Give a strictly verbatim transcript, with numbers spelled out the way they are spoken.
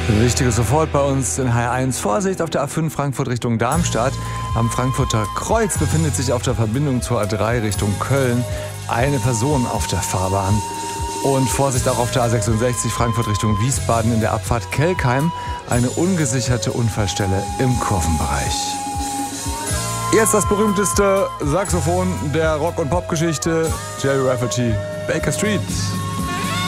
Wichtiges sofort bei uns in H R eins. Vorsicht auf der A fünf Frankfurt Richtung Darmstadt. Am Frankfurter Kreuz befindet sich auf der Verbindung zur A drei Richtung Köln eine Person auf der Fahrbahn. Und Vorsicht auch auf der A sechsundsechzig Frankfurt Richtung Wiesbaden in der Abfahrt Kelkheim. Eine ungesicherte Unfallstelle im Kurvenbereich. Jetzt das berühmteste Saxophon der Rock- und Popgeschichte, Jerry Rafferty, Baker Street.